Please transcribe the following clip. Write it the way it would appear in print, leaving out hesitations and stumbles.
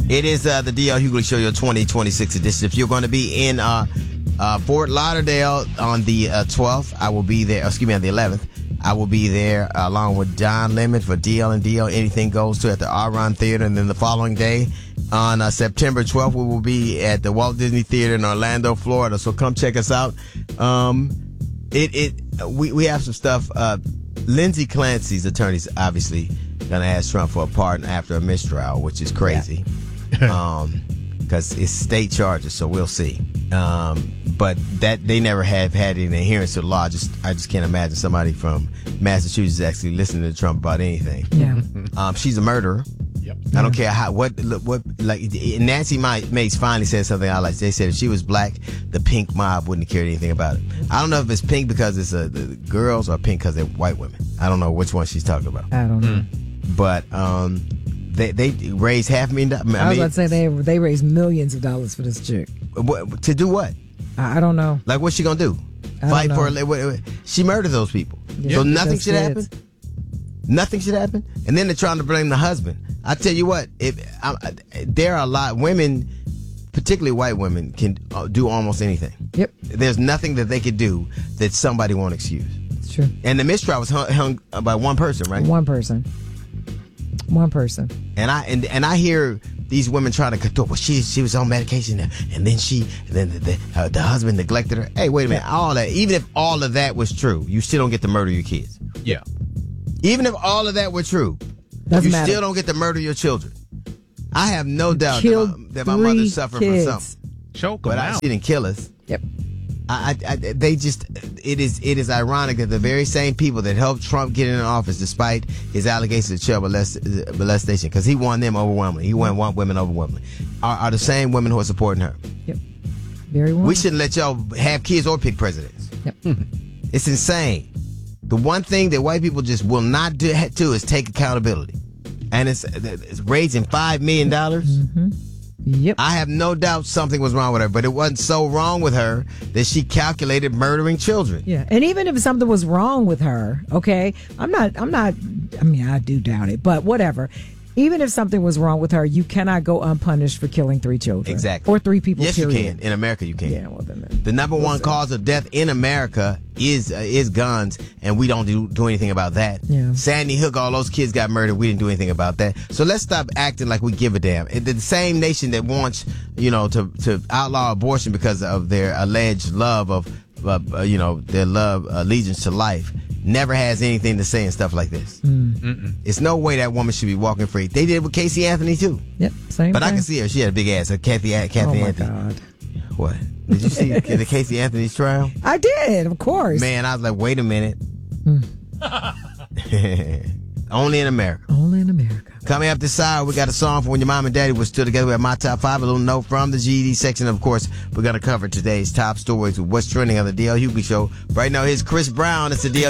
It is the D.L. Hughley Show, your 2026 edition. If you're going to be in Fort Lauderdale on the 12th, I will be there. Excuse me, on the 11th. I will be there along with Don Lemon for DL and DL Anything Goes To at the Aron Theater. And then the following day, on September 12th, we will be at the Walt Disney Theater in Orlando, Florida. So come check us out. We have some stuff. Lindsey Clancy's attorney's obviously going to ask Trump for a pardon after a mistrial, which is crazy. Because it's state charges, so we'll see. But that they never have had any adherence to the law. I just can't imagine somebody from Massachusetts actually listening to Trump about anything. Yeah. She's a murderer. Yep. I don't care what like Nancy Mace finally said something I like. They said if she was black, the pink mob wouldn't have cared anything about it. I don't know if it's pink because it's the girls or pink because they're white women. I don't know which one she's talking about. I don't know. But they raised $500,000. I was about to say they raised millions of dollars for this chick. To do what? I don't know. Like, what's she gonna do? Fight for her? She murdered those people. Yeah, So nothing should happen. kids. Nothing should happen. And then they're trying to blame the husband. I tell you what, there are a lot women, particularly white women, can do almost anything. Yep. There's nothing that they could do that somebody won't excuse. It's true. And the mistrial was hung by one person, right? One person. And I hear these women trying to control. Well, she was on medication, and then the husband neglected her. Hey, wait a minute. All that, even if all of that was true, you still don't get to murder your kids. Yeah. Even if all of that were true, Doesn't you matter. still don't get to murder your children. I have no doubt that my 3 mother suffered kids. from something, Choke them but out. she didn't kill us. Yep. It is ironic that the very same people that helped Trump get in office, despite his allegations of child molestation, because he won them overwhelmingly, he won women overwhelmingly, are the same women who are supporting her. Yep. Very well. We shouldn't let y'all have kids or pick presidents. Yep. It's insane. The one thing that white people just will not do is take accountability, and it's raising $5 million. Mm-hmm. Yep. I have no doubt something was wrong with her, but it wasn't so wrong with her that she calculated murdering children. Yeah. And even if something was wrong with her, okay, I mean, I do doubt it, but whatever. Even if something was wrong with her, you cannot go unpunished for killing 3 children. Exactly. Or 3 people, Yes, period. you can. In America, you can. Yeah, well, then. The number one cause of death in America is guns, and we don't do anything about that. Yeah. Sandy Hook, all those kids got murdered. We didn't do anything about that. So let's stop acting like we give a damn. The same nation that wants, to outlaw abortion because of their alleged love of their allegiance to life, never has anything to say and stuff like this. It's no way that woman should be walking free. They did it with Casey Anthony too. Yep, same But thing. I can see her. She had a big ass. Kathy Oh, my Anthony. God. What? Did you see the Casey Anthony's trial? I did, of course. Man, I was like, wait a minute. Only in America. Only in America. Coming up this side, we got a song for when your mom and daddy were still together. We have my top 5, a little note from the GED section. Of course, we're going to cover today's top stories with what's trending on the DL Hughley Show. Right now, here's Chris Brown. It's the DL